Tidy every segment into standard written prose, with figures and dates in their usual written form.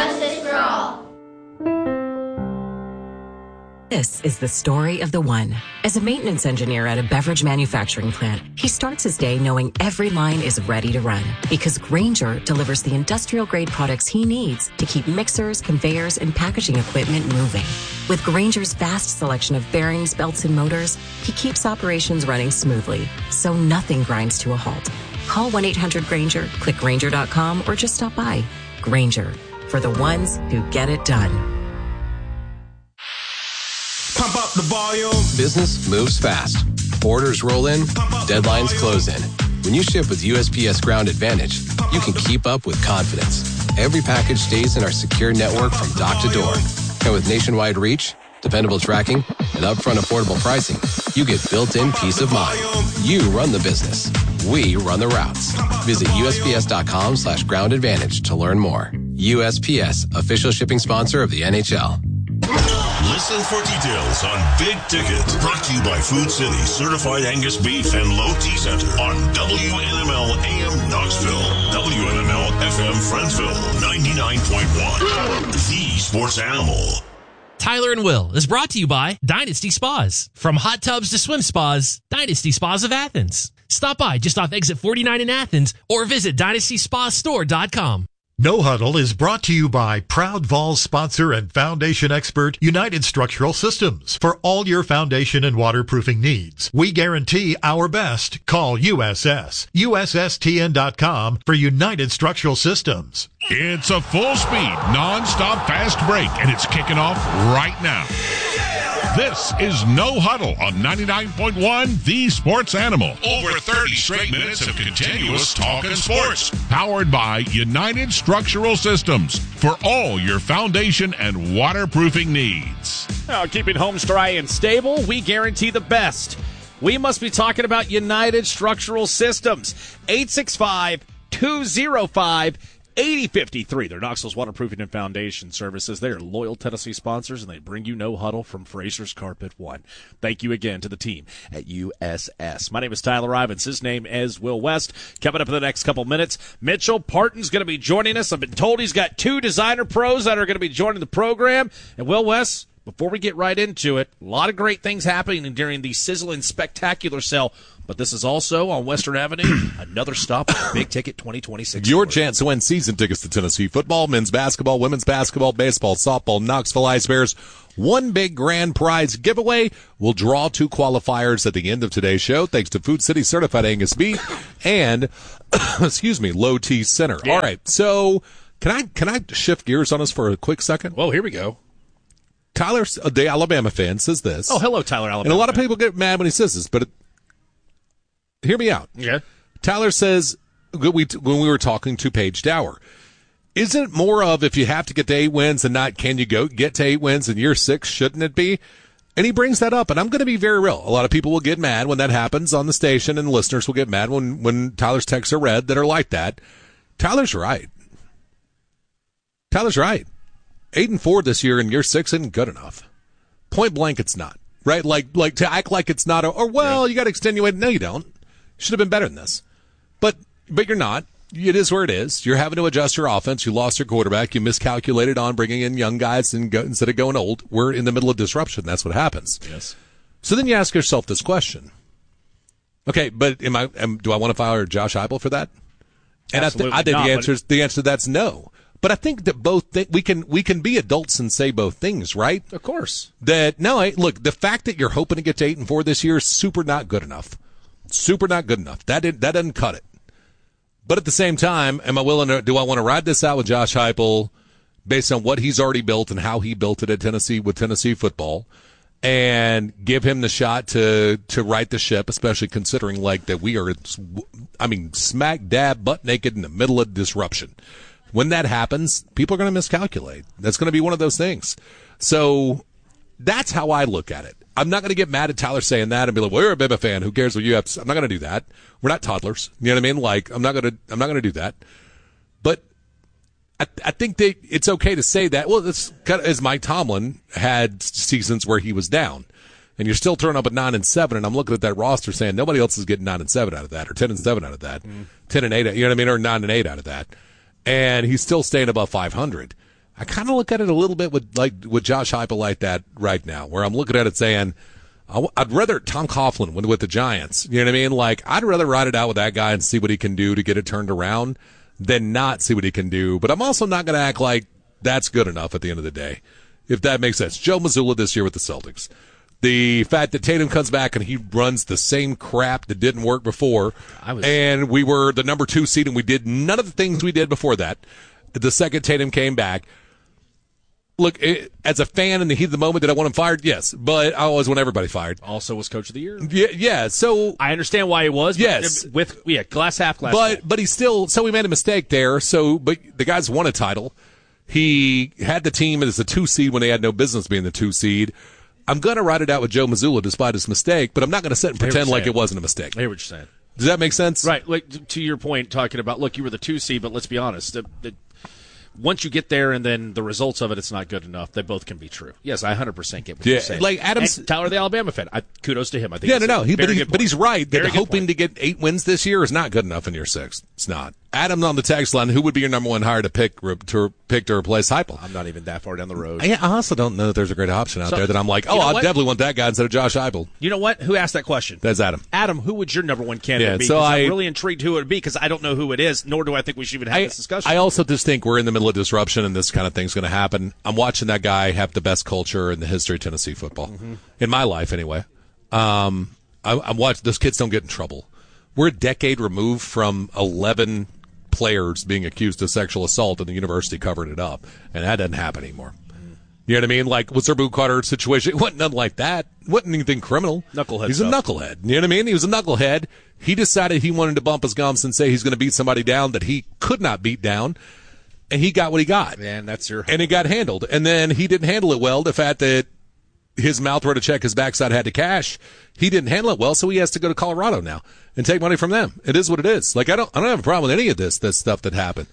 Justice for all. This is the story of the one. As a maintenance engineer at a beverage manufacturing plant, he starts his day knowing every line is ready to run because Grainger delivers the industrial-grade products he needs to keep mixers, conveyors, and packaging equipment moving. With Grainger's vast selection of bearings, belts, and motors, he keeps operations running smoothly, so nothing grinds to a halt. Call 1-800-GRAINGER, click Grainger.com, or just stop by. Grainger, for the ones who get it done. Pump up the volume. Business moves fast. Orders roll in, deadlines close in. When you ship with USPS Ground Advantage, you can keep up with confidence. Every package stays in our secure network from dock to door. And with nationwide reach, dependable tracking, and upfront affordable pricing, you get built-in peace of mind. You run the business. We run the routes. Visit USPS.com/Ground Advantage to learn more. USPS, official shipping sponsor of the NHL. Listen for details on Big Ticket. Brought to you by Food City, Certified Angus Beef and Low T Center on WNML AM Knoxville, WNML FM Friendsville, 99.1. The Sports Animal. Tyler and Will is brought to you by Dynasty Spas. From hot tubs to swim spas, Dynasty Spas of Athens. Stop by just off exit 49 in Athens or visit DynastySpaStore.com. No Huddle is brought to you by proud Vols sponsor and foundation expert United Structural Systems. For all your foundation and waterproofing needs, we guarantee our best. Call USS. USSTN.com for United Structural Systems. It's a full-speed, non-stop fast break, and it's kicking off right now. This is No Huddle on 99.1 The Sports Animal. Over 30 straight minutes of continuous talking sports. Powered by United Structural Systems for all your foundation and waterproofing needs. Now, keeping homes dry and stable, we guarantee the best. We must be talking about United Structural Systems. 865-205-8053. They're Knoxville's waterproofing and foundation services. They are loyal Tennessee sponsors, and they bring you No Huddle from Fraser's Carpet One. Thank you again to the team at USS. My name is Tyler Ivins. His name is Will West. Coming up in the next couple minutes, Mitchell Parton's going to be joining us. I've been told he's got 2 designer pros that are going to be joining the program. And Will West, before we get right into it, a lot of great things happening during the sizzling spectacular sale. But this is also on Western Avenue, another stop on Big Ticket 2026. Your chance to win season tickets to Tennessee football, men's basketball, women's basketball, baseball, softball, Knoxville Ice Bears. One big grand prize giveaway. We'll draw 2 qualifiers at the end of today's show, thanks to Food City Certified Angus Beef and, Low T Center. Yeah. All right, so can I shift gears on us for a quick second? Well, here we go. Tyler, the Alabama fan, says this. Oh, hello, Tyler, Alabama. And a lot of people get mad when he says this, but hear me out. Yeah. Tyler says, when we were talking to Paige Dower, isn't it more of if you have to get to 8 wins and not can you get to 8 wins in year 6, shouldn't it be? And he brings that up, and I'm going to be very real. A lot of people will get mad when that happens on the station, and listeners will get mad when Tyler's texts are read that are like that. Tyler's right. 8-4 this year in year 6 isn't good enough. Point blank, it's not. Right? Like to act like it's not, you got to extenuate. No, you don't. Should have been better than this. But you're not. It is where it is. You're having to adjust your offense. You lost your quarterback. You miscalculated on bringing in young guys instead of going old. We're in the middle of disruption. That's what happens. Yes. So then you ask yourself this question. Okay, but do I want to fire Josh Heupel for that? And Absolutely I think not, the answer to that's no. But I think that we can be adults and say both things, right? Of course. Look, the fact that you're hoping to get to 8-4 this year is super not good enough. Super not good enough. That doesn't cut it. But at the same time, do I want to ride this out with Josh Heupel based on what he's already built and how he built it at Tennessee with Tennessee football and give him the shot to right the ship, especially considering that we are, smack dab butt naked in the middle of disruption. When that happens, people are going to miscalculate. That's going to be one of those things. So that's how I look at it. I'm not going to get mad at Tyler saying that and be like, well, you're a Bama fan. Who cares what you have to say? I'm not going to do that. We're not toddlers. You know what I mean? I'm not going to do that. But I think that it's okay to say that. Well, it's kind of as Mike Tomlin had seasons where he was down. And you're still turning up at 9-7, and I'm looking at that roster saying nobody else is getting 9-7 out of that, or 10-7 out of that, 10-8, you know what I mean, or 9-8 out of that. And he's still staying above 500. I kind of look at it a little bit with Josh Heupel like that right now, where I'm looking at it saying, I'd rather Tom Coughlin with the Giants. You know what I mean? Like, I'd rather ride it out with that guy and see what he can do to get it turned around than not see what he can do. But I'm also not going to act like that's good enough at the end of the day, if that makes sense. Joe Mazzulla this year with the Celtics. The fact that Tatum comes back and he runs the same crap that didn't work before, and we were the number 2 seed and we did none of the things we did before that. The second Tatum came back. Look, as a fan in the heat of the moment, did I want him fired? Yes, but I always want everybody fired. Also was Coach of the Year. Yeah. So I understand why he was. Yes, glass half, glass full. But he's still. So we made a mistake there. But the guy's won a title. He had the team as a 2 seed when they had no business being the 2 seed. I'm going to ride it out with Joe Mazzulla despite his mistake, but I'm not going to sit and pretend like it wasn't a mistake. I hear what you're saying. Does that make sense? Right. Like, to your point, talking about, look, you were the 2 seed, but let's be honest. Once you get there and then the results of it's not good enough, they both can be true. Yes, I 100% get what you're saying. Like Adams, and Tyler, the Alabama fan, kudos to him. I think. But he's right that hoping to get 8 wins this year is not good enough in year 6. It's not. Adam on the text line, who would be your number 1 hire to pick to replace Heupel? I'm not even that far down the road. I also don't know that there's a great option out there that I'm like, I definitely want that guy instead of Josh Heupel. You know what? Who asked that question? That's Adam. Adam, who would your number 1 candidate be? So I'm really intrigued who it would be because I don't know who it is, nor do I think we should even have this discussion. I also just think we're in the middle of disruption and this kind of thing's going to happen. I'm watching that guy have the best culture in the history of Tennessee football. Mm-hmm. In my life, anyway. I'm watching. Those kids don't get in trouble. We're a decade removed from 11 players being accused of sexual assault and the university covering it up, and that doesn't happen anymore. You know what I mean? Like, was there Boo Carter situation? It wasn't nothing like that. It wasn't anything criminal. Knucklehead. He's a knucklehead. You know what I mean? He was a knucklehead. He decided he wanted to bump his gums and say he's going to beat somebody down that he could not beat down, and he got what he got. Man, and it got handled. And then he didn't handle it well. The fact that his mouth wrote a check, his backside had to cash. He didn't handle it well, so he has to go to Colorado now and take money from them. It is what it is. Like, I don't have a problem with any of this stuff that happened.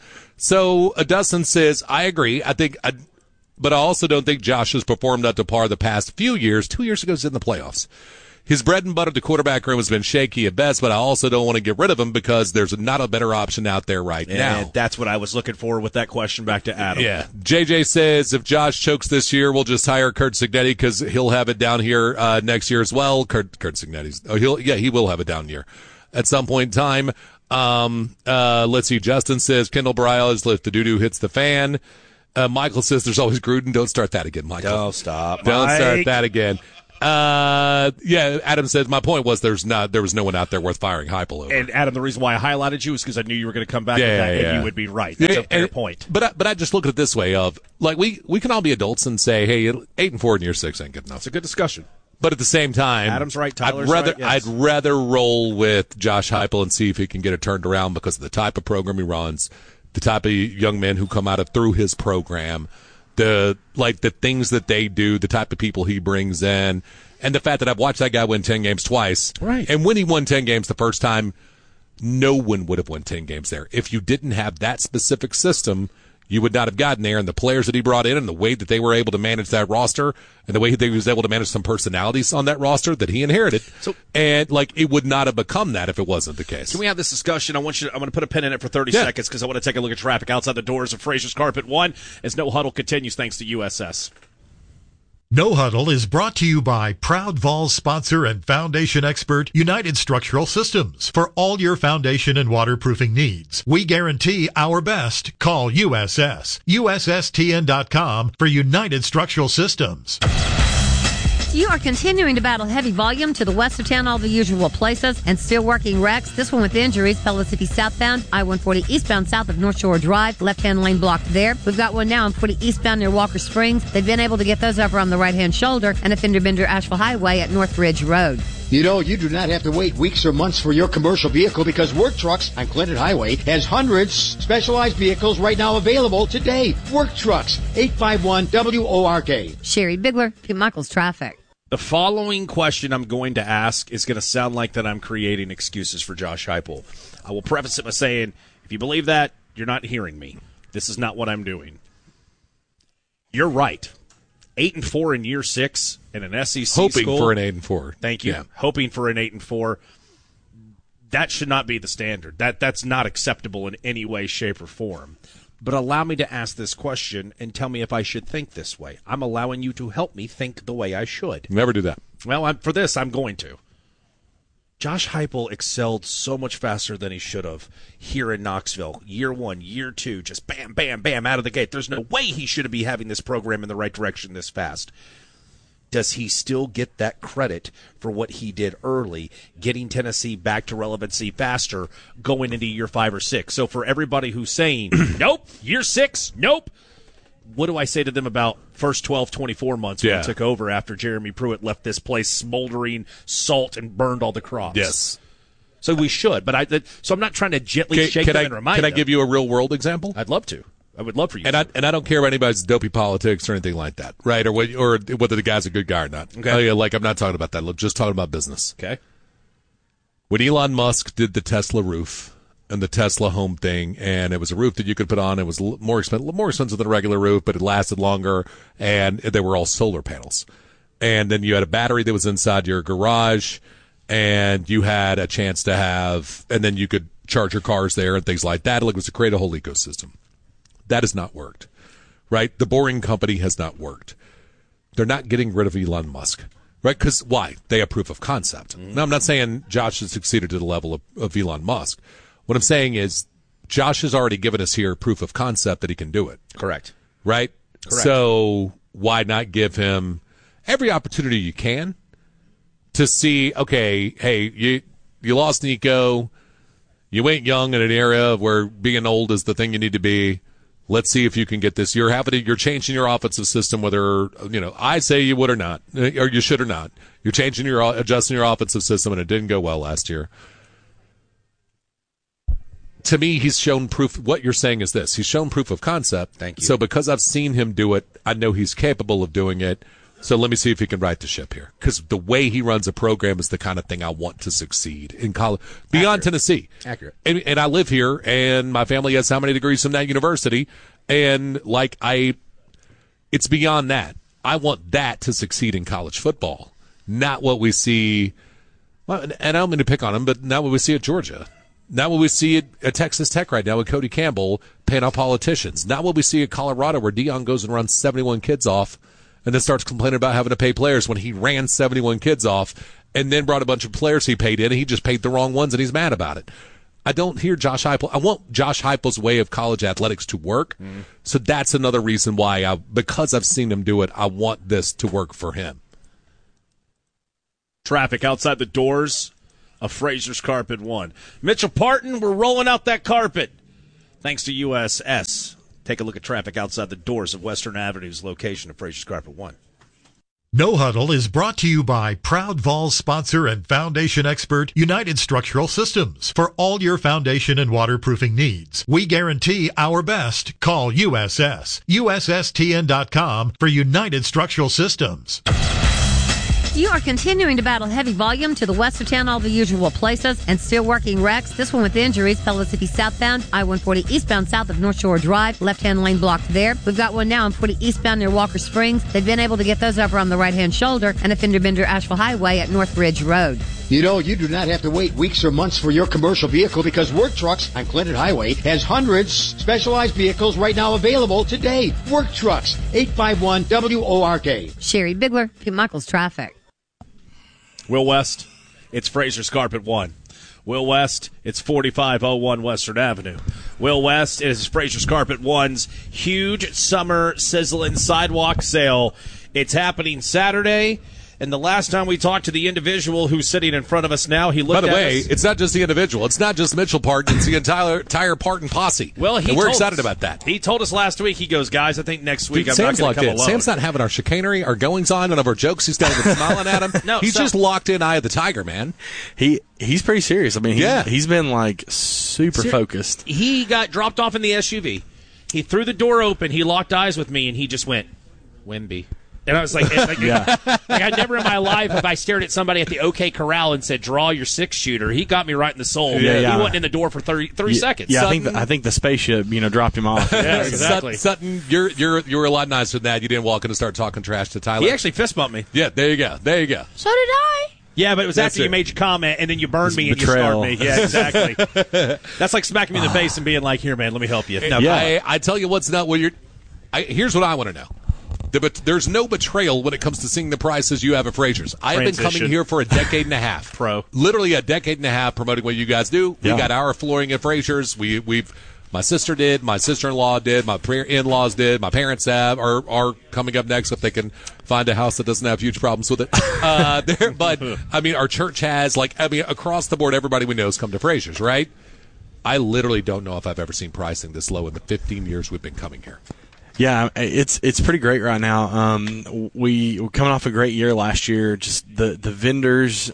So Dustin says, I agree. But I also don't think Josh has performed up to par the past few years. 2 years ago, he was in the playoffs. His bread and butter, the quarterback room, has been shaky at best, but I also don't want to get rid of him because there's not a better option out there right now. And that's what I was looking for with that question back to Adam. Yeah. JJ says, if Josh chokes this year, we'll just hire Curt Cignetti because he'll have it down here next year as well. Curt Cignetti's. He will have it down here at some point in time. Let's see. Justin says, Kendall Briles, if the doo-doo hits the fan. Michael says, there's always Gruden. Don't start that again, Michael. Don't stop. Don't start that again. Adam says my point was there was no one out there worth firing Heupel over. And Adam, the reason why I highlighted you is because I knew you were going to come back with that, and you would be right. That's a fair point. But I just look at it this way: of like we can all be adults and say, hey, 8-4 in year 6 ain't good enough. It's a good discussion. But at the same time, Adam's right. Tyler's right. Yes. I'd rather roll with Josh Heupel and see if he can get it turned around because of the type of program he runs, the type of young men who come out through his program, the things that they do, the type of people he brings in. And the fact that I've watched that guy win 10 games twice. Right. And when he won 10 games the first time, no one would have won 10 games there. If you didn't have that specific system, you would not have gotten there. And the players that he brought in and the way that they were able to manage that roster and the way he was able to manage some personalities on that roster that he inherited. It would not have become that if it wasn't the case. Can we have this discussion? I'm going to put a pin in it for 30 seconds because I want to take a look at traffic outside the doors of Fraser's Carpet 1 as No Huddle continues thanks to USS. No Huddle is brought to you by proud Vols sponsor and foundation expert United Structural Systems. For all your foundation and waterproofing needs, we guarantee our best. Call USS. USSTN.com for United Structural Systems. You are continuing to battle heavy volume to the west of town, all the usual places, and still working wrecks. This one with injuries. Pella City southbound, I-140 eastbound south of North Shore Drive. Left-hand lane blocked there. We've got one now on 40 eastbound near Walker Springs. They've been able to get those over on the right-hand shoulder, and a fender-bender Asheville Highway at North Ridge Road. You know, you do not have to wait weeks or months for your commercial vehicle because Work Trucks on Clinton Highway has hundreds specialized vehicles right now available today. Work Trucks, 851-WORK. Sherry Bigler, Pete Michaels Traffic. The following question I'm going to ask is going to sound like that I'm creating excuses for Josh Heupel. I will preface it by saying, if you believe that, you're not hearing me. This is not what I'm doing. You're right. 8-4 in year 6 in an SEC hoping school. For an 8-4. Thank you. Yeah. Hoping for an 8-4. That should not be the standard. That's not acceptable in any way, shape, or form. but allow me to ask this question and tell me if I should think this way. I'm allowing you to help me think the way I should. Never do that. Well, for this, I'm going to. Josh Heupel excelled so much faster than he should have here in Knoxville. Year 1, year 2, just bam, bam, bam, out of the gate. There's no way he should be having this program in the right direction this fast. Does he still get that credit for what he did early, getting Tennessee back to relevancy faster, going into year 5 or 6? So for everybody who's saying, nope, year 6, nope, what do I say to them about first 12, 24 months when he took over after Jeremy Pruitt left this place smoldering salt and burned all the crops? Yes. So we should, but so I'm not trying to gently shake them and remind them. Can I give you a real-world example? I'd love to. I would love for you. And I don't care about anybody's dopey politics or anything like that, right? Or whether the guy's a good guy or not. Okay. I'm not talking about that. I'm just talking about business. Okay. When Elon Musk did the Tesla roof and the Tesla home thing, and it was a roof that you could put on, it was more expensive than a regular roof, but it lasted longer, and they were all solar panels. And then you had a battery that was inside your garage, and you had a chance to have, and then you could charge your cars there and things like that. It was to create a whole ecosystem. That has not worked, right? The Boring Company has not worked. They're not getting rid of Elon Musk, right? Because why? They have proof of concept. Now, I'm not saying Josh has succeeded to the level of Elon Musk. What I'm saying is Josh has already given us here proof of concept that he can do it. Correct. Right? Correct. So why not give him every opportunity you can to see, okay, hey, you lost Nico. You ain't young in an era where being old is the thing you need to be. Let's see if you can get this. You're changing your offensive system, whether, I say you would or not, or you should or not. You're adjusting your offensive system, and it didn't go well last year. To me, he's shown proof. What you're saying is this. He's shown proof of concept. Thank you. So because I've seen him do it, I know he's capable of doing it. So let me see if he can right the ship here. Because the way he runs a program is the kind of thing I want to succeed in college. Beyond Tennessee. Accurate. And I live here, and my family has how many degrees from that university. And, it's beyond that. I want that to succeed in college football. Not what we see, and I don't mean to pick on him, but not what we see at Georgia. Not what we see at Texas Tech right now with Cody Campbell paying off politicians. Not what we see at Colorado where Deion goes and runs 71 kids off and then starts complaining about having to pay players when he ran 71 kids off and then brought a bunch of players he paid in, and he just paid the wrong ones, and he's mad about it. I don't hear Josh Heupel. I want Josh Heupel's way of college athletics to work. So that's another reason why, because I've seen him do it, I want this to work for him. Traffic outside the doors of Fraser's Carpet 1. Mitchell Parton, we're rolling out that carpet. Thanks to USS. Take a look at traffic outside the doors of Western Avenue's location of Fraser's Carpet 1. No Huddle is brought to you by proud Vols sponsor and foundation expert United Structural Systems. For all your foundation and waterproofing needs, we guarantee our best. Call USS. USSTN.com for United Structural Systems. You are continuing to battle heavy volume to the west of town, all the usual places, and still working wrecks. This one with injuries. Pella City southbound, I-140 eastbound south of North Shore Drive. Left-hand lane blocked there. We've got one now on 40 eastbound near Walker Springs. They've been able to get those over on the right-hand shoulder, and a fender-bender Asheville Highway at North Ridge Road. You do not have to wait weeks or months for your commercial vehicle because Work Trucks on Clinton Highway has hundreds specialized vehicles right now available today. Work Trucks, 851 WORK. Sherry Bigler, Pete Michaels Traffic. Will West, it's Fraser's Carpet 1. Will West, it's 4501 Western Avenue. Will West, it is Fraser's Carpet 1's huge summer sizzling sidewalk sale. It's happening Saturday. And the last time we talked to the individual who's sitting in front of us now, he looked at us. By the way, it's not just the individual. It's not just Mitchell Parton. It's the entire Parton posse. Well, and we're excited about that. He told us last week, he goes, guys, I think next week I'm Sam's not going to come alone. Sam's not having our chicanery, our goings-on, none of our jokes. He's not even smiling at him. No, he's just locked in Eye of the Tiger, man. He's pretty serious. I mean, he's been, super focused. He got dropped off in the SUV. He threw the door open. He locked eyes with me, and he just went, Wimby. And I was like, I never in my life have I stared at somebody at the OK Corral and said, draw your 6-shooter. He got me right in the soul. He wasn't in the door for 30 seconds. Yeah, I think the spaceship, dropped him off. Yeah, exactly. Sutton, you're a lot nicer than that. You didn't walk in and start talking trash to Tyler. He actually fist bumped me. Yeah, there you go. So did I. Yeah, but it was after you made your comment, and then you burned me and you scarred me. Yeah, exactly. That's like smacking me in the face and being like, "Here, man, let me help you." No, I tell you what's not what you're. Here's what I want to know. There's no betrayal when it comes to seeing the prices you have at Fraser's. I have been coming here for a decade and a half. Literally a decade and a half promoting what you guys do. We got our flooring at Fraser's. My sister did, my sister-in-law did, my in-laws did, my parents are coming up next if they can find a house that doesn't have huge problems with it. But, I mean, our church has, across the board, everybody we know has come to Fraser's, right? I literally don't know if I've ever seen pricing this low in the 15 years we've been coming here. Yeah, it's pretty great right now. We were coming off a great year last year. Just the vendors,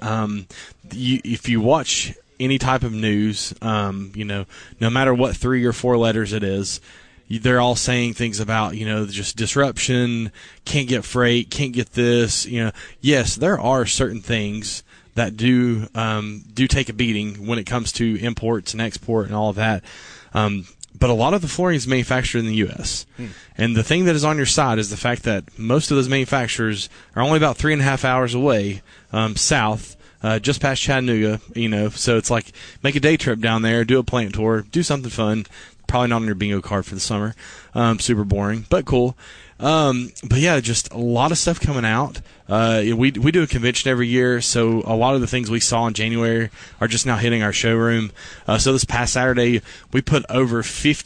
if you watch any type of news, no matter what 3 or 4 letters it is, they're all saying things about, just disruption, can't get freight, can't get this. Yes, there are certain things that do take a beating when it comes to imports and export and all of that. But a lot of the flooring is manufactured in the U.S. And the thing that is on your side is the fact that most of those manufacturers are only about 3.5 hours away south, just past Chattanooga, so it's like make a day trip down there, do a plant tour, do something fun. Probably not on your bingo card for the summer. Super boring, but cool. But yeah, just a lot of stuff coming out. We do a convention every year, so a lot of the things we saw in January are just now hitting our showroom. So this past Saturday, we put over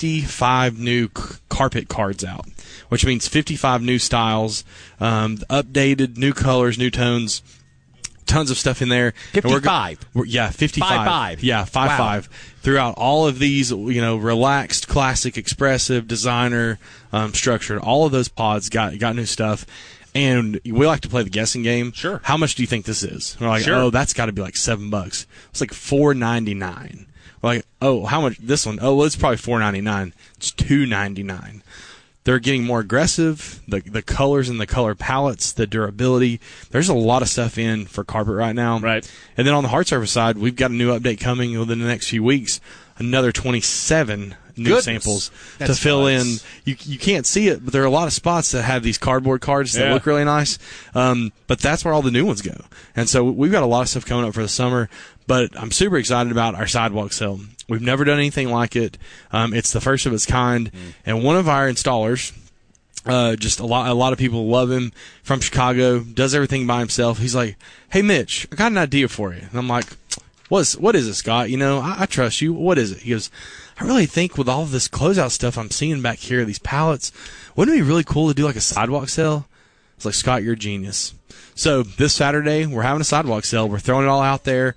55 new carpet cards out, which means 55 new styles, updated, new colors, new tones. Tons of stuff in there. 55. 55. 5-5. Yeah, 5-5. Throughout all of these, relaxed, classic, expressive, designer, structured. All of those pods got new stuff. And we like to play the guessing game. Sure. How much do you think this is? We're like, oh, that's got to be like $7. It's like $4.99. We're like, oh, how much? This one? Oh, well, it's probably $4.99. It's $2.99. They're getting more aggressive, the colors and the color palettes, the durability. There's a lot of stuff in for carpet right now. Right. And then on the hard surface side, we've got a new update coming within the next few weeks. Another 27 new samples to fill in. You can't see it, but there are a lot of spots that have these cardboard cards that look really nice. But that's where all the new ones go. And so we've got a lot of stuff coming up for the summer. But I'm super excited about our sidewalk sale. We've never done anything like it. It's the first of its kind. And one of our installers, just a lot of people love him, from Chicago, does everything by himself. He's like, "Hey, Mitch, I got an idea for you." And I'm like, what is it, Scott? I trust you. What is it? He goes, "I really think with all of this closeout stuff I'm seeing back here, these pallets, wouldn't it be really cool to do like a sidewalk sale?" It's like, "Scott, you're a genius." So this Saturday, we're having a sidewalk sale. We're throwing it all out there.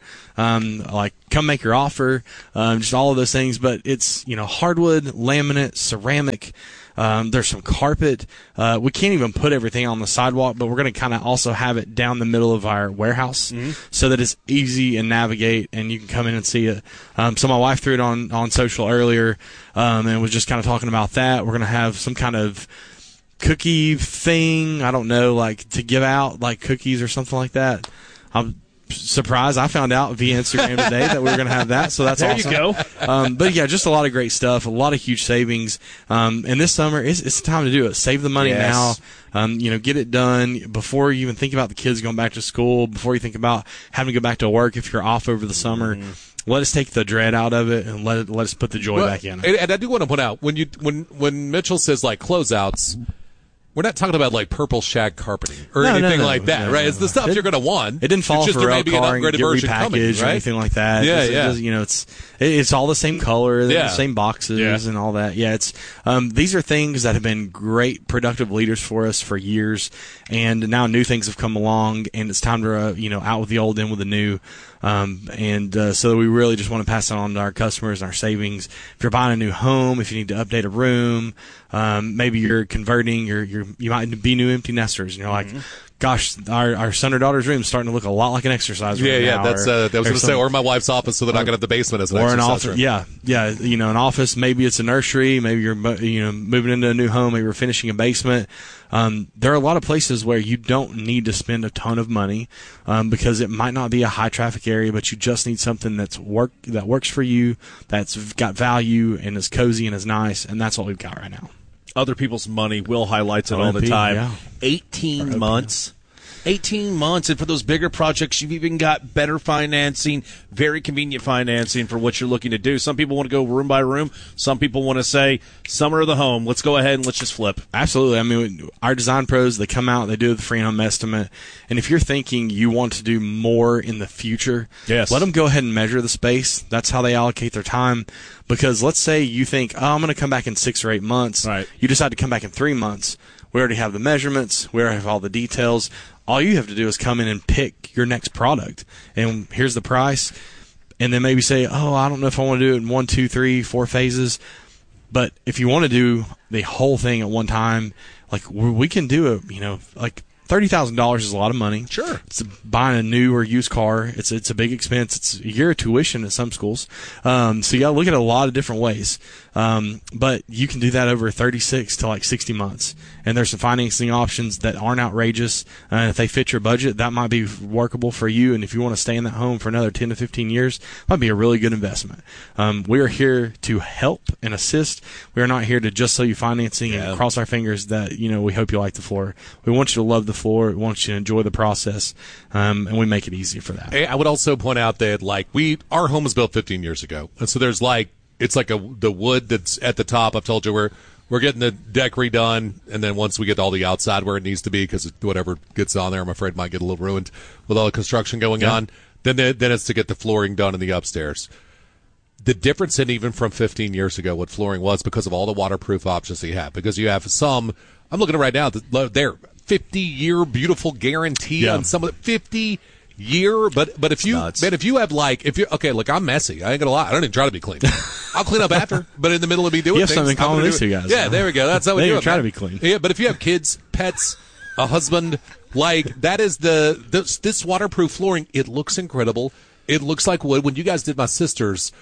Come make your offer, just all of those things. But it's, hardwood, laminate, ceramic. There's some carpet. We can't even put everything on the sidewalk, but we're going to kind of also have it down the middle of our warehouse so that it's easy and navigate and you can come in and see it. So my wife threw it on social earlier, and was just kind of talking about that. We're going to have some kind of cookie thing, I don't know, like to give out like cookies or something like that. I'm surprised. I found out via Instagram today that we were going to have that, so that's awesome. There you go. But yeah, just a lot of great stuff, a lot of huge savings. And this summer, it's the time to do it. Save the money now. Get it done before you even think about the kids going back to school, before you think about having to go back to work if you're off over the summer. Let us take the dread out of it and let us put the joy back in. And I do want to point out, when Mitchell says like closeouts, we're not talking about like purple shag carpeting or anything like that, right? It's the stuff you're going to want. It didn't fall off a rail maybe car an and upgraded get version repackaged coming, right? or anything like that. It's all the same color, the same boxes and all that. Yeah, it's these are things that have been great productive leaders for us for years, and now new things have come along, and it's time to out with the old, in with the new. So we really just want to pass it on to our customers and our savings. If you're buying a new home, if you need to update a room, maybe you're converting, you might be new empty nesters, and you're like, gosh, our son or daughter's room is starting to look a lot like an exercise room. Yeah, that's I was going to say, or my wife's office, so they're not going to have the basement as an exercise room. Yeah, an office. Maybe it's a nursery. Maybe you're moving into a new home. Maybe you're finishing a basement. There are a lot of places where you don't need to spend a ton of money because it might not be a high traffic area, but you just need something that works for you, that's got value and is cozy and is nice, and that's what we've got right now. Other people's money. Will highlights it all the time. 18 months. 18 months. And for those bigger projects, you've even got better financing, very convenient financing for what you're looking to do. Some people want to go room by room. Some people want to say, summer of the home, let's go ahead and let's just flip. Absolutely. I mean, our design pros, they come out, they do the free home estimate. And if you're thinking you want to do more in the future, let them go ahead and measure the space. That's how they allocate their time. Because let's say you think, I'm going to come back in 6 or 8 months. Right. You decide to come back in 3 months. We already have the measurements. We already have all the details. All you have to do is come in and pick your next product. And here's the price. And then maybe say, I don't know if I want to do it in 1, 2, 3, 4 phases. But if you want to do the whole thing at one time, like we can do it, like $30,000 is a lot of money. Sure. It's buying a new or used car. It's a big expense. It's a year of tuition at some schools. So you got to look at it a lot of different ways. But you can do that over 36 to like 60 months. And there's some financing options that aren't outrageous. If they fit your budget, that might be workable for you. And if you want to stay in that home for another 10 to 15 years, might be a really good investment. We are here to help and assist. We are not here to just sell you financing and cross our fingers that, we hope you like the floor. We want you to love the floor. We want you to enjoy the process. And we make it easy for that. I would also point out that our home was built 15 years ago. And so there's it's like the wood that's at the top. I've told you we're getting the deck redone, and then once we get all the outside where it needs to be, because whatever gets on there, I'm afraid might get a little ruined with all the construction going on. Then it's to get the flooring done in the upstairs. The difference in even from 15 years ago what flooring was because of all the waterproof options that you have. Because you have some, I'm looking at right now, they're 50-year beautiful guarantee on some of the 50 year, but if you have I'm messy. I ain't gonna lie. I don't even try to be clean. I'll clean up after, but in the middle of me doing you have things, something in common with these two guys. Yeah, there we go. That's how we do it. Try to be clean. Yeah, but if you have kids, pets, a husband, that is this waterproof flooring. It looks incredible. It looks like wood. When you guys did my sister's,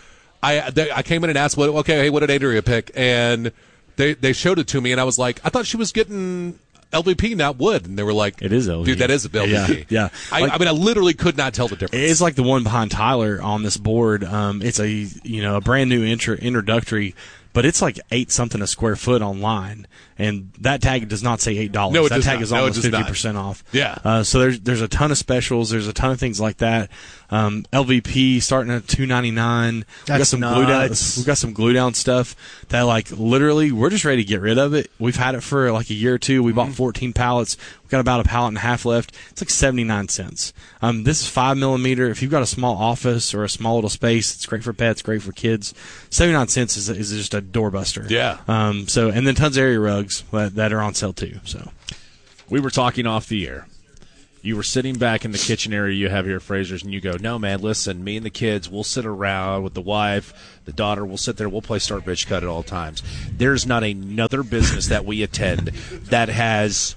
I came in and asked, what did Adria pick? And they showed it to me, and I was like, I thought she was getting LVP, not wood. And they were like, it is LVP. Dude, that is a LVP. Yeah. I literally could not tell the difference. It's like the one behind Tyler on this board. It's a brand new introductory, but it's like $8 something a square foot online. And that tag does not say $8. No, that tag is almost 50% off. Yeah. So there's a ton of specials. There's a ton of things like that. LVP starting at $299. We've got some glue down stuff that literally we're just ready to get rid of it. We've had it for a year or two. We bought 14 pallets. We've got about a pallet and a half left. It's like 79 cents. This is 5mm. If you've got a small office or a small little space, it's great for pets, great for kids. 79 cents is just a doorbuster. Yeah. And then tons of area rugs that are on sale too. So we were talking off the air. You were sitting back in the kitchen area you have here at Fraser's, and you go, no, man, listen, me and the kids, we'll sit around with the wife, the daughter, we'll sit there, we'll play Start Bitch Cut at all times. There's not another business that we attend that has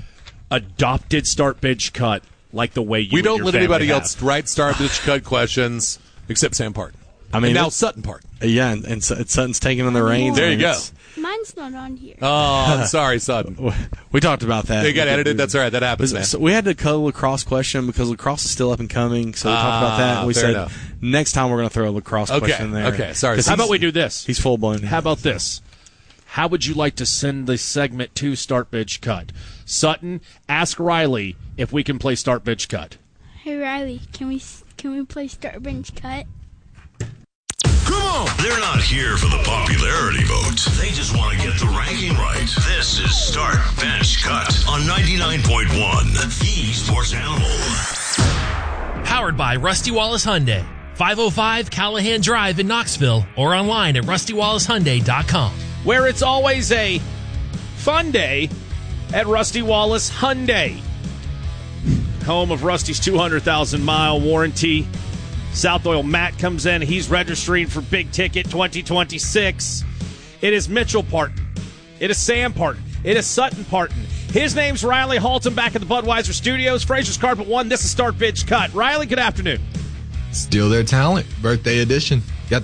adopted Start Bitch Cut like the way you We don't let anybody have. else write Start Bitch Cut questions except Sam Parton. And now Sutton Parton. Yeah, and Sutton's taking on the reins. There you go. Mine's not on here. Oh, I'm sorry, Sutton. We talked about that. They got edited. That's all right. That happens, man. So we had to cut a lacrosse question because lacrosse is still up and coming. So we talked about that. We said next time we're going to throw a lacrosse question in there. Okay, sorry. How about we do this? He's full blown. How about this? How would you like to send the segment to Start Bitch Cut? Sutton, ask Riley if we can play Start Bitch Cut. Hey Riley, can we play Start Bitch Cut? Come on! They're not here for the popularity vote. They just want to get the ranking right. This is Start Bench Cut on 99.1, the Sports Animal. Powered by Rusty Wallace Hyundai. 505 Callahan Drive in Knoxville or online at rustywallacehyundai.com. Where it's always a fun day at Rusty Wallace Hyundai. Home of Rusty's 200,000-mile warranty. South Oil Matt comes in. He's registering for Big Ticket 2026. It is Mitchell Parton. It is Sam Parton. It is Sutton Parton. His name's Riley Halton back at the Budweiser Studios. Fraser's Carpet One. This is Start Bitch Cut. Riley, good afternoon. Steal their talent. Birthday edition. Got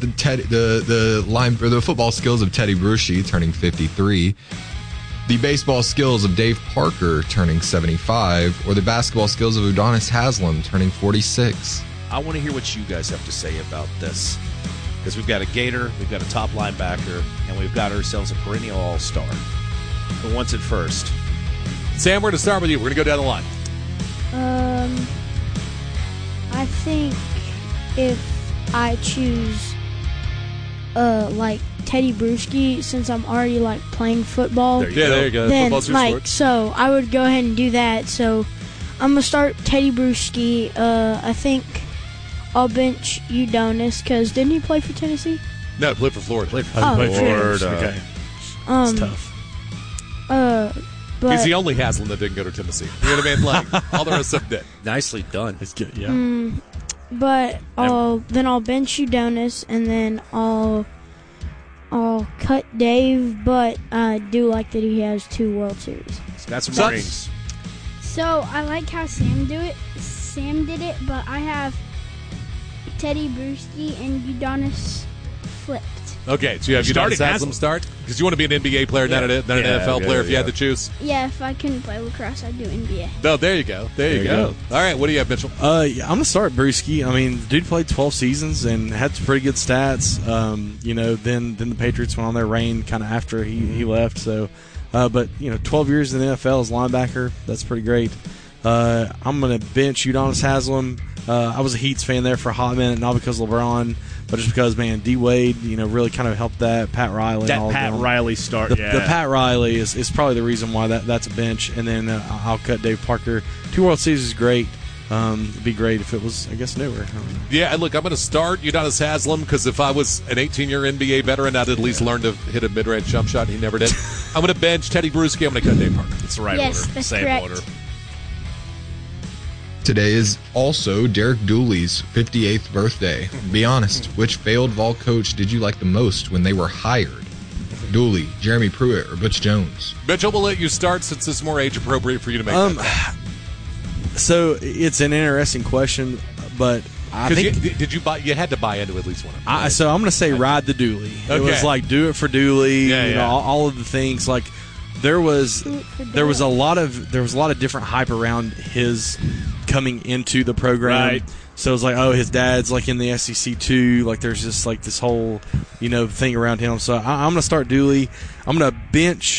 the football skills of Teddy Bruschi turning 53. The baseball skills of Dave Parker turning 75. Or the basketball skills of Udonis Haslem turning 46. I want to hear what you guys have to say about this. Because we've got a Gator, we've got a top linebacker, and we've got ourselves a perennial all-star. Who wants it first? Sam, we're going to start with you. We're going to go down the line. I think if I choose like Teddy Bruschi, since I'm already like playing football. There you go. Then Football's your like sport. so I would go ahead and do that. So I'm gonna start Teddy Bruschi. I think I'll bench Udonis because didn't he play for Tennessee? No, play for Florida. Played for Florida. Okay. It's tough. But He's the only Haslam that didn't go to Tennessee. You know what I mean? Like, all the rest of them did. Nicely done. It's good, yeah. But I'll bench Udonis, and then I'll cut Dave. But I do like that he has 2 World Series. Got some rings. So I like how Sam did it, but I have Teddy Bruschi and Udonis flipped. Okay, so you have Udonis Haslam start? Because you want to be an NBA player, not an NFL player if you had to choose? Yeah, if I couldn't play lacrosse, I'd do NBA. No, there you go. There you go. All right, what do you have, Mitchell? I'm going to start Bruschi. I mean, the dude played 12 seasons and had some pretty good stats. Then the Patriots went on their reign kind of after he left. So, but 12 years in the NFL as linebacker, that's pretty great. I'm going to bench Udonis Haslam. I was a Heats fan there for a hot minute, not because of LeBron, but just because, man, D-Wade, really kind of helped that. Pat Riley. That Pat Riley start, The Pat Riley is probably the reason why that's a bench. And then I'll cut Dave Parker. 2 World Series is great. It'd be great if it was, I guess, newer. Yeah, look, I'm going to start Udonis Haslam because if I was an 18-year NBA veteran, I'd at least learn to hit a mid-range jump shot. He never did. I'm going to bench Teddy Bruschi. I'm going to cut Dave Parker. That's the right Yes, order. that's Same correct. order. Today is also Derek Dooley's 58th birthday. Be honest, which failed Vol coach did you like the most when they were hired? Dooley, Jeremy Pruitt, or Butch Jones? Mitchell, we'll let you start since it's more age appropriate for you to make that. So it's an interesting question, but I think you had to buy into at least one of them. So I'm going to say ride the Dooley. It was like do it for Dooley. All of the things like there was a lot of different hype around his coming into the program. Right. So it was like, his dad's like in the SEC too. Like there's just like this whole thing around him. So I'm gonna start Dooley. I'm gonna bench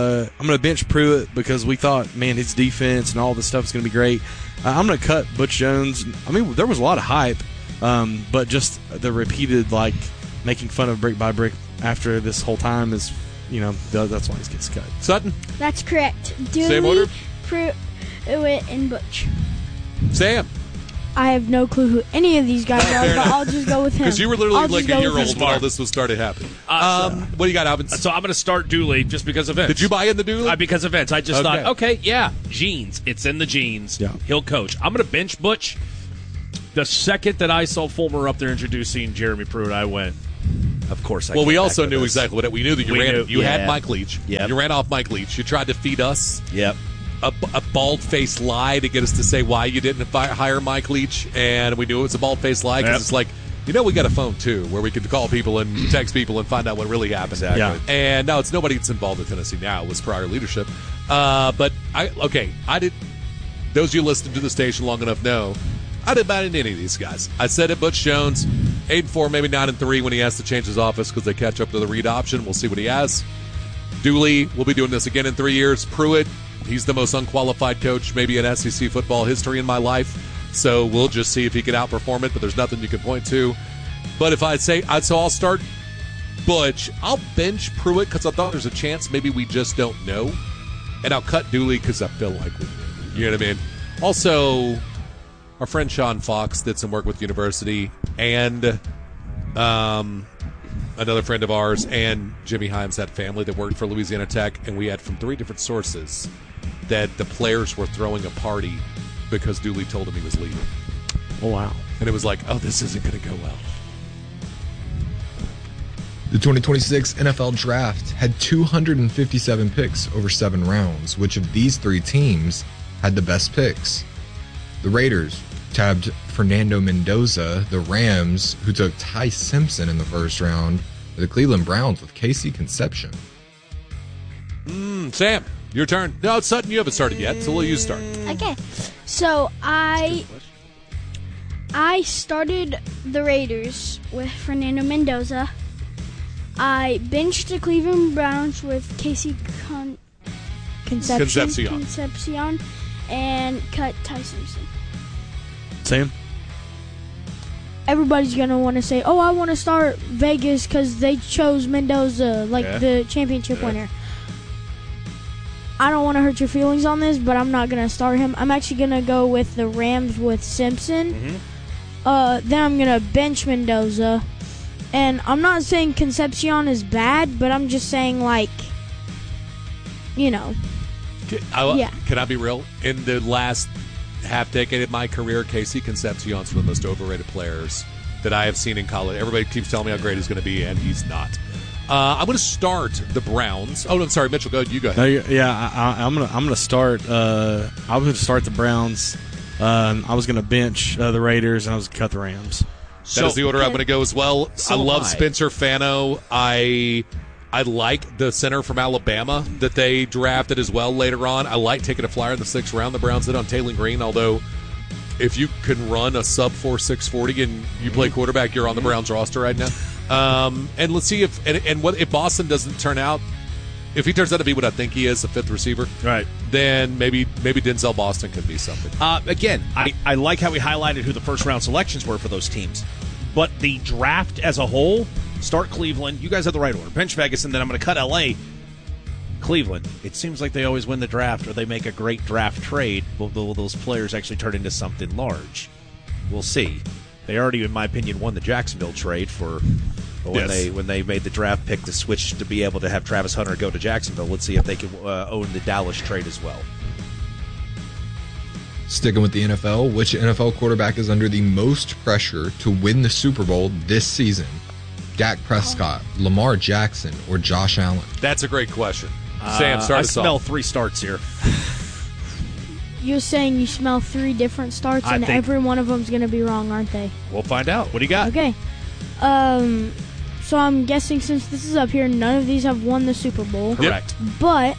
Pruitt because we thought, man, his defense and all this stuff is gonna be great. I'm gonna cut Butch Jones. I mean, there was a lot of hype, but just the repeated like making fun of brick by brick after this whole time is, that's why he gets cut. Sutton? That's correct. Dooley, Same order? Pruitt, and Butch. Sam? I have no clue who any of these guys are, but I'll just go with him. Because you were literally like a year old when all this was started happening. What do you got, Alvin? So I'm going to start Dooley just because of Vince. Did you buy in the Dooley? Because of Vince. I just thought, genes. It's in the genes. Yeah. He'll coach. I'm going to bench Butch. The second that I saw Fulmer up there introducing Jeremy Pruitt, I went, of course I Well, we came also back to knew this. exactly what we knew that you had Mike Leach. Yep. You ran off Mike Leach. You tried to feed us. Yep. A bald-faced lie to get us to say why you didn't hire Mike Leach, and we knew it was a bald-faced lie because it's like, we got a phone too where we could call people and text people and find out what really happened. Exactly. Yeah. And no, it's nobody that's involved in Tennessee now. It was prior leadership. But I did. Those of you listening to the station long enough know I didn't buy into any of these guys. I said it. Butch Jones, 8-4, maybe 9-3 when he has to change his office because they catch up to the Reed option. We'll see what he has. Dooley, we'll be doing this again in 3 years. Pruitt, he's the most unqualified coach maybe in SEC football history in my life. So we'll just see if he can outperform it, but there's nothing you can point to. But if I'd say, so I'll start Butch. I'll bench Pruitt because I thought there's a chance maybe we just don't know. And I'll cut Dooley because I feel like we do. You know what I mean? Also, our friend Sean Fox did some work with the university, and another friend of ours, and Jimmy Himes had family that worked for Louisiana Tech, and we had from 3 different sources that the players were throwing a party because Dooley told him he was leaving. Oh, wow. And it was like, this isn't going to go well. The 2026 NFL Draft had 257 picks over 7 rounds. Which of these 3 teams had the best picks? The Raiders tabbed Fernando Mendoza. The Rams, who took Ty Simpson in the first round. The Cleveland Browns with Casey Conception. Sam, your turn. No, it's Sutton. You haven't started yet, so we'll you start. Okay, so I started the Raiders with Fernando Mendoza. I benched the Cleveland Browns with Casey Concepcion. and cut Ty Simpson. Sam? Everybody's going to want to say, I want to start Vegas because they chose Mendoza, the championship winner. I don't want to hurt your feelings on this, but I'm not going to start him. I'm actually going to go with the Rams with Simpson. Mm-hmm. Then I'm going to bench Mendoza. And I'm not saying Concepcion is bad, but I'm just saying, Can I be real? In the last half decade of my career, Casey Concepcion's one of the most overrated players that I have seen in college. Everybody keeps telling me how great he's going to be, and he's not. I'm going to start the Browns. Oh, I'm sorry, Mitchell. Go ahead. You go ahead. I'm going to start. I was going to start the Browns. I was going to bench the Raiders, and I was going to cut the Rams. That is the order I'm going to go as well. I love Spencer Fano. I like the center from Alabama that they drafted as well later on. I like taking a flyer in the 6th round. The Browns did on Taylor Green, although if you can run a sub 4.6 40 and you play quarterback, you're on the Browns roster right now. And let's see if Boston doesn't turn out. If he turns out to be what I think he is, a 5th receiver, right? Then maybe Denzel Boston could be something. Again, I like how we highlighted who the first round selections were for those teams, but the draft as a whole. Start Cleveland. You guys have the right order. Bench Vegas, and then I'm going to cut L.A. Cleveland. It seems like they always win the draft, or they make a great draft trade. Will those players actually turn into something large? We'll see. They already, in my opinion, won the Jacksonville trade when they made the draft pick to switch to be able to have Travis Hunter go to Jacksonville. Let's see if they can own the Dallas trade as well. Sticking with the NFL, which NFL quarterback is under the most pressure to win the Super Bowl this season? Dak Prescott, Lamar Jackson, or Josh Allen? That's a great question. Sam, start us off. I smell 3 starts here. You're saying you smell 3 different starts, and every one of them's going to be wrong, aren't they? We'll find out. What do you got? Okay. So I'm guessing since this is up here, none of these have won the Super Bowl. Correct. But,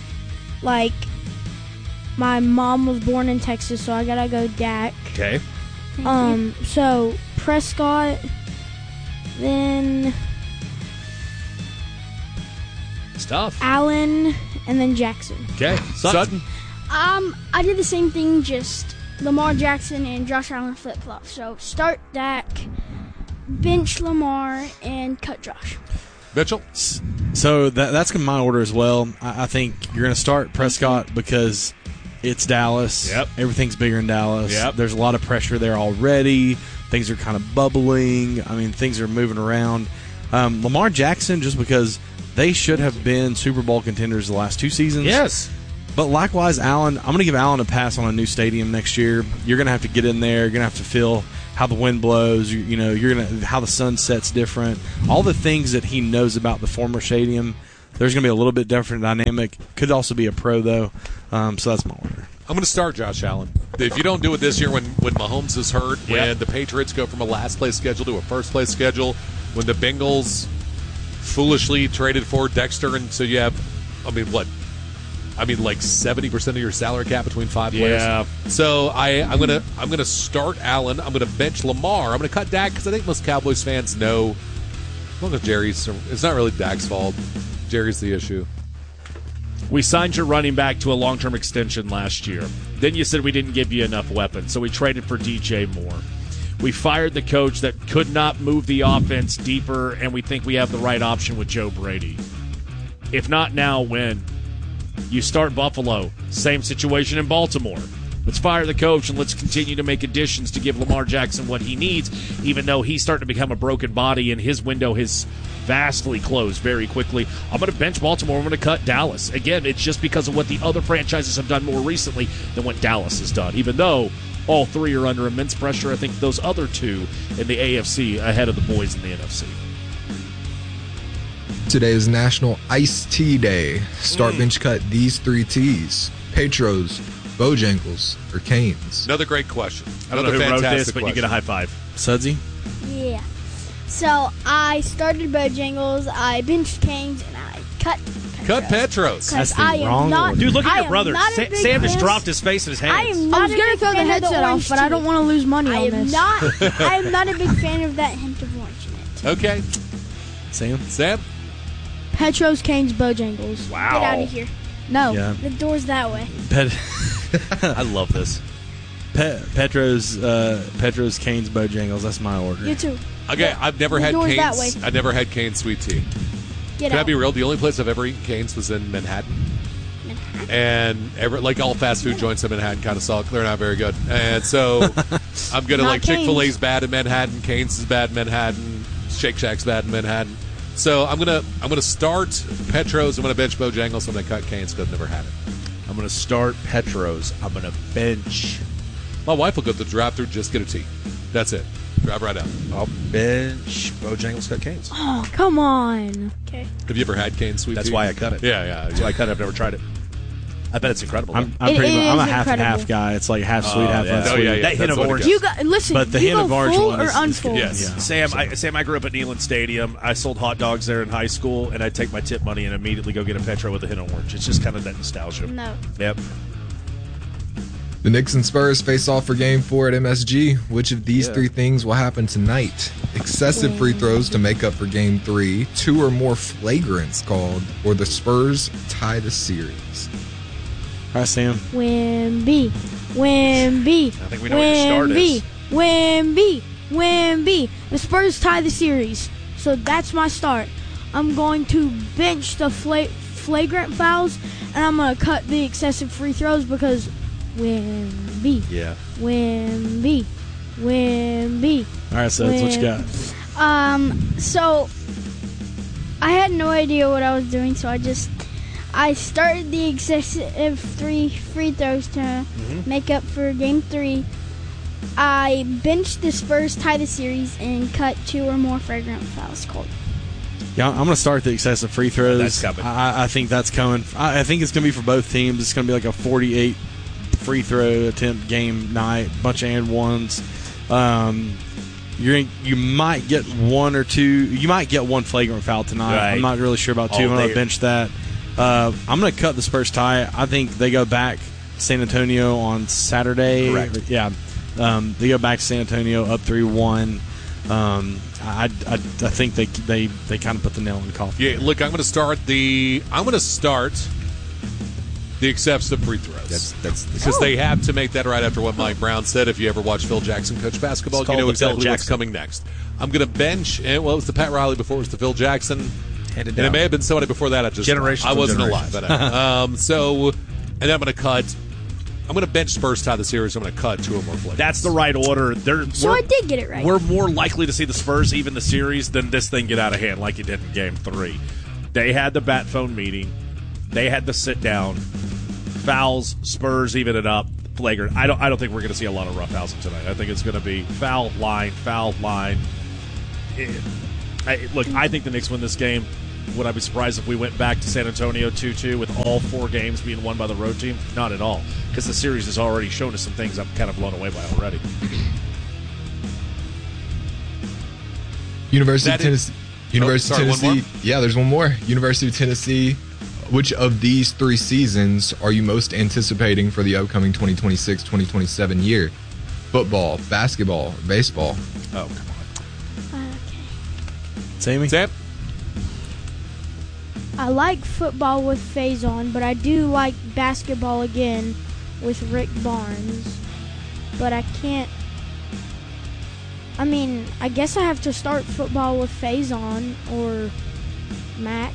my mom was born in Texas, so I got to go Dak. Okay. So Prescott... Then it's tough. Allen and then Jackson. Okay. Sutton. I did the same thing, just Lamar Jackson and Josh Allen flip-flop. So start Dak, bench Lamar, and cut Josh. Mitchell? So that's going to be my order as well. I think you're going to start Prescott because it's Dallas. Yep. Everything's bigger in Dallas. Yep. There's a lot of pressure there already. Things are kind of bubbling. I mean, things are moving around. Lamar Jackson, just because they should have been Super Bowl contenders the last 2 seasons. Yes. But likewise, Allen, I'm going to give Allen a pass on a new stadium next year. You're going to have to get in there. You're going to have to feel how the wind blows. How the sun sets different. All the things that he knows about the former stadium. There's going to be a little bit different dynamic. Could also be a pro, though. So that's my order. I'm going to start Josh Allen. If you don't do it this year when Mahomes is hurt, when the Patriots go from a last-place schedule to a first-place schedule, when the Bengals foolishly traded for Dexter, and so you have, like 70% of your salary cap between 5 players. Yeah. So I'm gonna start Allen. I'm gonna bench Lamar. I'm gonna cut Dak because I think most Cowboys fans know. As long as it's not really Dak's fault. Jerry's the issue. We signed your running back to a long-term extension last year. Then you said we didn't give you enough weapons, so we traded for DJ Moore. We fired the coach that could not move the offense deeper, and we think we have the right option with Joe Brady. If not now, when? You start Buffalo. Same situation in Baltimore. Let's fire the coach and let's continue to make additions to give Lamar Jackson what he needs, even though he's starting to become a broken body and his window has vastly closed very quickly. I'm going to bench Baltimore. I'm going to cut Dallas. Again, it's just because of what the other franchises have done more recently than what Dallas has done, even though all 3 are under immense pressure. I think those other 2 in the AFC ahead of the boys in the NFC. Today is National Iced Tea Day. Start, bench, cut these 3 teas. Petros, Bojangles, or Canes? Another great question. I don't know who wrote this, but you get a high five. Sudsy? Yeah. So I started Bojangles, I benched Canes, and I cut Petros. Cut Petros. That's the wrong order. Dude, look at your brother. Sam just dropped his face in his hands. I am not I was a going to big throw the fan of headset orange off, but I don't tea. want to lose money on this. I am not a big fan of that hint of orange in it. Okay. Sam? Petros, Canes, Bojangles. Wow. Get out of here. No. Yeah. The door's that way. I love this. Petro's Cane's Bojangles. That's my order. You too. Okay, I've never had Yours that Cane's. way. I've never had Cane's sweet tea. Get Can I out. be real? The only place I've ever eaten Cane's was in Manhattan. And like all fast food joints in Manhattan kind of suck. They're not very good. And so I'm going to Not like Chick-fil-A's Cane's. bad in Manhattan. Cane's is bad in Manhattan. Shake Shack's bad in Manhattan. So I'm gonna start Petro's. I'm gonna bench Bojangles. I'm gonna cut Cane's because I've never had it. I'm going to start Petro's. I'm going to bench. My wife will go to the drive-thru, just get a tea. That's it. Drive right out. I'll bench Bojangles, cut Cane's. Oh, come on. Okay. Have you ever had Cane's sweet That's tea? why I cut it. Yeah. That's why I cut it. I've never tried it. I bet it's incredible. I'm It pretty much, I'm a is half and half incredible. guy. It's like half sweet, half yeah. unsweet. Yeah. That hint That's of what it orange. does. You got listen. But the you hint go of orange full one or is unfull. good. Yes. Yeah. Sam, I grew up at Neyland Stadium. I sold hot dogs there in high school, and I'd take my tip money and immediately go get a Petro with a hint of orange. It's just kind of that nostalgia. No. Yep. The Knicks and Spurs face off for Game 4 at MSG. Which of these three things will happen tonight? Excessive free throws to make up for Game 3, 2 or more flagrants called, or the Spurs tie the series? All right, Sam. Wemby. I think we know what your start is. Wemby. The Spurs tie the series. So that's my start. I'm going to bench the flagrant fouls, and I'm going to cut the excessive free throws because Wemby. Yeah. Wemby. All right, so that's what you got. So I had no idea what I was doing, so I started the excessive free throws to make up for Game 3. I benched the Spurs, tie the series, and cut 2 or more flagrant fouls called. Yeah, I'm going to start the excessive free throws. That's coming. I think that's coming. I think it's going to be for both teams. It's going to be like a 48 free throw attempt game night, bunch of and ones. You might get one or two. You might get one flagrant foul tonight. Right. I'm not really sure about two. I'm going to bench that. I'm going to cut the Spurs tie. I think they go back to San Antonio on Saturday. Correct. Yeah. They go back to San Antonio up 3-1. I think they kind of put the nail in the coffin. Yeah, look, I'm going to start the excessive free throws. That's because they have to make that right after what Mike Brown said. If you ever watch Phil Jackson coach basketball, It's you know called the exactly Phil what's Jackson. coming next. I'm going to bench, and well, it was the Pat Riley before it was the Phil Jackson. Hand it And down. it may have been somebody before that. Generations I and wasn't generations. alive. And then I'm going to cut. I'm going to bench Spurs tie the series. I'm going to cut 2 or more flagrants. That's the right order. So I did get it right. We're more likely to see the Spurs even the series than this thing get out of hand like it did in Game 3. They had the bat phone meeting. They had the sit down. Fouls, Spurs even it up. Flagrant. I don't think we're going to see a lot of rough housing tonight. I think it's going to be foul line. Look, I think the Knicks win this game. Would I be surprised if we went back to San Antonio 2-2 with all 4 games being won by the road team? Not at all, because the series has already shown us some things I'm kind of blown away by already. University of Tennessee. University of sorry, one Tennessee. Yeah, there's one more. University of Tennessee. Which of these 3 seasons are you most anticipating for the upcoming 2026-2027 year? Football, basketball, baseball? Oh, come on. Sammy? Sam? I like football with Faison, but I do like basketball again with Rick Barnes. But I can't. I mean, I guess I have to start football with Faison or Mac.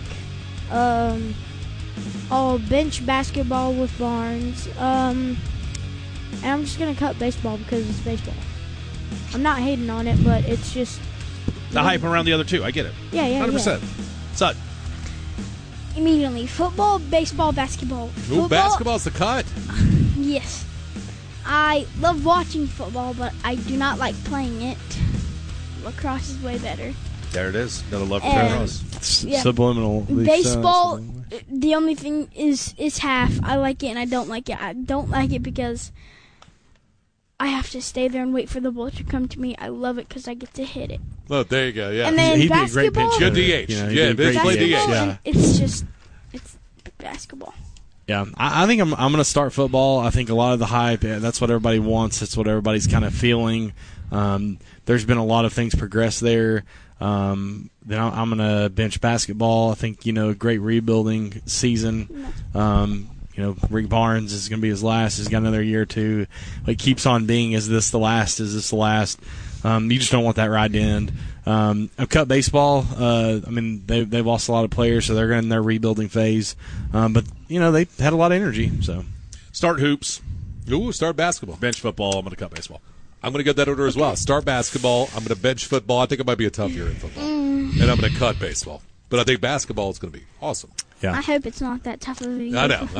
I'll bench basketball with Barnes. And I'm just going to cut baseball because it's baseball. I'm not hating on it, but it's just. The hype around the other two. I get it. Yeah. 100%. Sut. Immediately, football, baseball, basketball. Ooh, Football, basketball's the cut. Yes. I love watching football, but I do not like playing it. Lacrosse is way better. There it is. Another love for And- lacrosse. Yeah. Subliminal. Baseball, the only thing is half. I like it and I don't like it. I don't like it because I have to stay there and wait for the ball to come to me. I love it because I get to hit it. Oh, there you go. Yeah. And then He'd be a great basketball, pinch Good hitter. DH. You know, he'd Yeah, be a great play DH. DH. Yeah. it's basketball. Yeah, I think I'm going to start football. I think a lot of the hype, that's what everybody wants. It's what everybody's kind of feeling. There's been a lot of things progress there. Then I'm going to bench basketball. I think, great rebuilding season. Rick Barnes is going to be his last. He's got another year or two. It keeps on being, is this the last? Is this the last? You just don't want that ride to end. Cup baseball, they've lost a lot of players, so they're in their rebuilding phase. But they had a lot of energy. So start hoops. Ooh, start basketball. Bench football. I'm going to cut baseball. I'm going to go that order as well. Start basketball. I'm going to bench football. I think it might be a tough year in football. And I'm going to cut baseball. But I think basketball is going to be awesome. Yeah. I hope it's not that tough of a year. I know.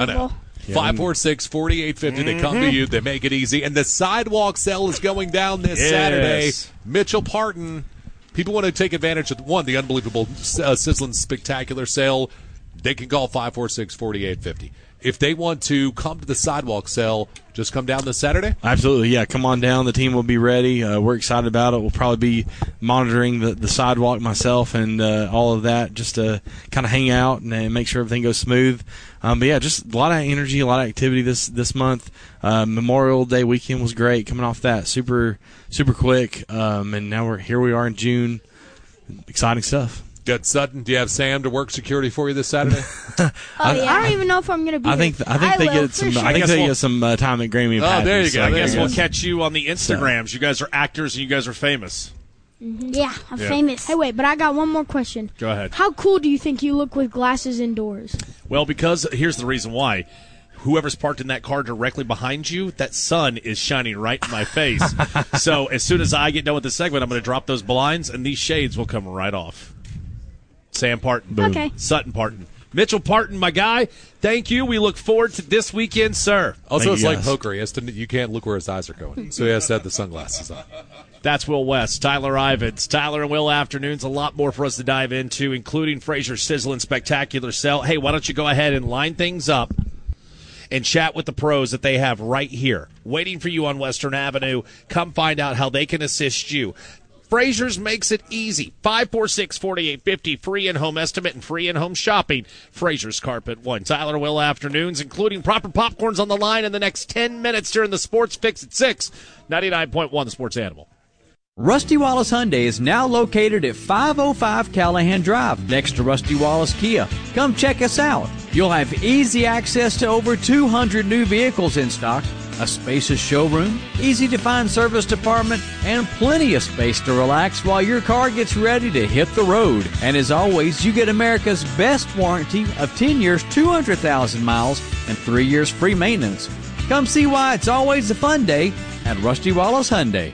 546-4850. They come to you. They make it easy. And the sidewalk sale is going down this Saturday. Mitchell Parton. People want to take advantage of, the unbelievable Sizzlin' Spectacular sale. They can call 546-4850. If they want to come to the sidewalk sale, just come down this Saturday? Absolutely, yeah. Come on down. The team will be ready. We're excited about it. We'll probably be monitoring the sidewalk myself and all of that, just to kind of hang out and make sure everything goes smooth. But yeah, just a lot of energy, a lot of activity this month. Memorial Day weekend was great. Coming off that, super quick. And now we are in June. Exciting stuff. Good. Sutton, do you have Sam to work security for you this Saturday? I don't even know if I'm going to be. I think they get some. Sure. I think they get some time at Grammy. Oh, there you go. I guess we'll catch you on the Instagrams. You guys are actors and you guys are famous. Mm-hmm. Yeah, I'm famous. Hey, wait, but I got one more question. Go ahead. How cool do you think you look with glasses indoors? Well, because here's the reason why. Whoever's parked in that car directly behind you, that sun is shining right in my face. So as soon as I get done with the segment, I'm going to drop those blinds, and these shades will come right off. Sam Parton. Boom. Okay. Sutton Parton. Mitchell Parton, my guy, thank you. We look forward to this weekend, sir. Also, it's like poker. You can't look where his eyes are going, so he has to have the sunglasses on. That's Will West, Tyler Ivins, Tyler and Will Afternoons. A lot more for us to dive into, including Fraser's Sizzlin' Spectacular Sale. Hey, why don't you go ahead and line things up and chat with the pros that they have right here, waiting for you on Western Avenue. Come find out how they can assist you. Fraser's makes it easy. 546-4850, free in-home estimate and free in-home shopping. Fraser's Carpet One. Tyler Will Afternoons, including proper popcorns on the line in the next 10 minutes during the Sports Fix at 6. 99.1 The Sports Animal. Rusty Wallace Hyundai is now located at 505 Callahan Drive, next to Rusty Wallace Kia. Come check us out. You'll have easy access to over 200 new vehicles in stock, a spacious showroom, easy-to-find service department, and plenty of space to relax while your car gets ready to hit the road. And as always, you get America's best warranty of 10 years, 200,000 miles, and 3 years free maintenance. Come see why it's always a fun day at Rusty Wallace Hyundai.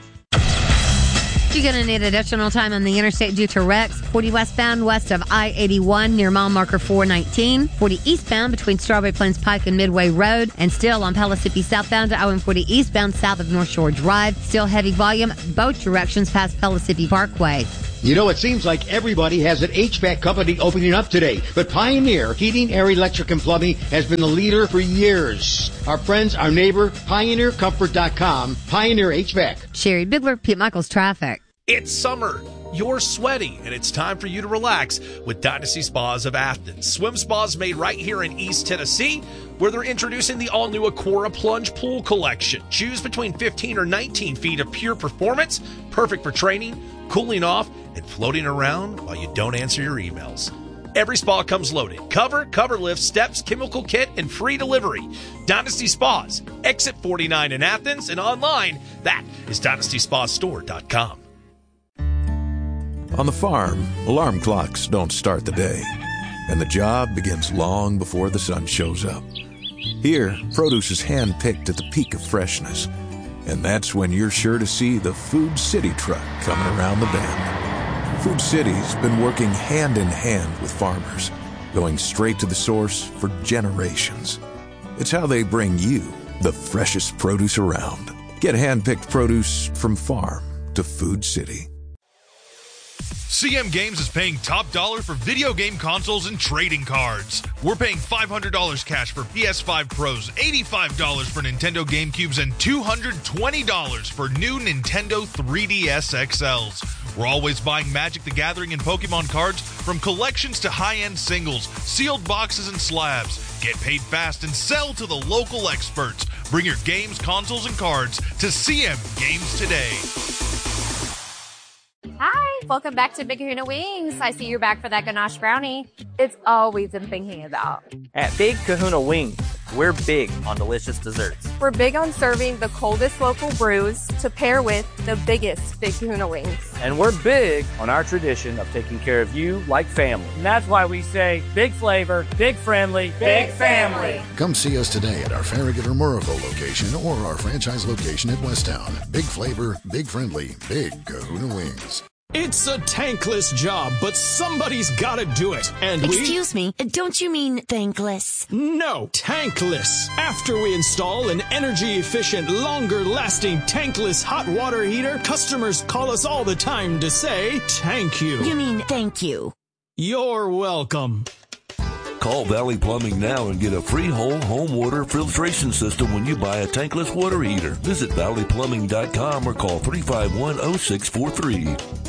You're going to need additional time on the interstate due to wrecks. 40 westbound west of I-81 near mile marker 419. 40 eastbound between Strawberry Plains Pike and Midway Road. And still on Pellissippi southbound to I-140 eastbound south of North Shore Drive. Still heavy volume both directions past Pellissippi Parkway. You know, it seems like everybody has an HVAC company opening up today, but Pioneer Heating, Air, Electric, and Plumbing has been the leader for years. Our friends, our neighbor, PioneerComfort.com, Pioneer HVAC. Sherry Bigler, Pete Michaels, Traffic. It's summer. You're sweaty, and it's time for you to relax with Dynasty Spas of Athens. Swim spas made right here in East Tennessee, where they're introducing the all-new Aquara Plunge Pool Collection. Choose between 15 or 19 feet of pure performance, perfect for training, cooling off, and floating around while you don't answer your emails. Every spa comes loaded. Cover lift, steps, chemical kit, and free delivery. Dynasty Spas, exit 49 in Athens, and online, that is DynastySpaStore.com. On the farm, alarm clocks don't start the day, and the job begins long before the sun shows up. Here, produce is hand-picked at the peak of freshness, and that's when you're sure to see the Food City truck coming around the bend. Food City's been working hand-in-hand with farmers, going straight to the source for generations. It's how they bring you the freshest produce around. Get hand-picked produce from farm to Food City. CM Games is paying top dollar for video game consoles and trading cards. We're paying $500 cash for PS5 Pros, $85 for Nintendo GameCubes, and $220 for new Nintendo 3DS XLs. We're always buying Magic the Gathering and Pokemon cards, from collections to high-end singles, sealed boxes and slabs. Get paid fast and sell to the local experts. Bring your games, consoles, and cards to CM Games today. Hi, welcome back to Big Kahuna Wings. I see you're back for that ganache brownie. It's all we've been thinking about. At Big Kahuna Wings, we're big on delicious desserts. We're big on serving the coldest local brews to pair with the biggest Big Kahuna wings. And we're big on our tradition of taking care of you like family. And that's why we say big flavor, big friendly, big family. Come see us today at our Farragut or Murrayville location or our franchise location at Westtown. Big flavor, big friendly, Big Kahuna Wings. It's a tankless job, but somebody's gotta do it. And Excuse me, don't you mean thankless? No, tankless. After we install an energy-efficient, longer-lasting tankless hot water heater, customers call us all the time to say, thank you. You mean thank you. You're welcome. Call Valley Plumbing now and get a free whole home water filtration system when you buy a tankless water heater. Visit valleyplumbing.com or call 351-0643.